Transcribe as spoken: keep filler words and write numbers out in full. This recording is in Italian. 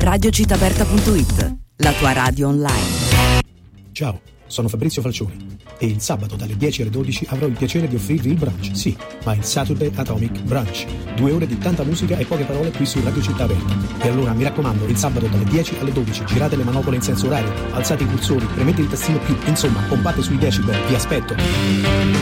radio città aperta punto it, la tua radio online. Ciao, sono Fabrizio Falcioni e il sabato dalle dieci alle dodici avrò il piacere di offrirvi il brunch, sì, ma il Saturday Atomic Brunch. Due ore di tanta musica e poche parole qui su Radio Città Aperta. E allora mi raccomando, il sabato dalle dieci alle dodici girate le manopole in senso orario, alzate i cursori, premete il tastino più, insomma, pompate sui decibel, vi aspetto.